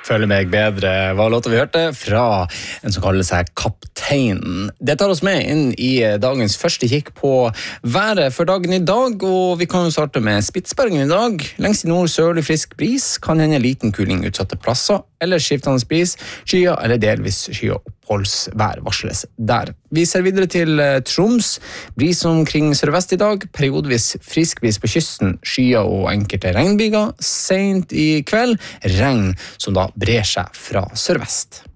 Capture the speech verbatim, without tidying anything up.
føler meg bedre. Hva låter vi hørte fra en som kaller seg Kapteinen. Det tar oss med inn i dagens første kikk på været for dagen i dag, og vi kan jo starte med Spitsbergen i dag. Lengst i nord sørlig frisk bris, kan hende liten kuling utsatte plasser, eller skiftende bris, skyer eller delvis skyer oppholdsvær varsles der. Vi ser videre til Troms, bris omkring sørvest i dag, periodevis frisk bris på kysten, skyer og enkelte regnbyger, sent i kveld, regn som da brer seg fra sørvest.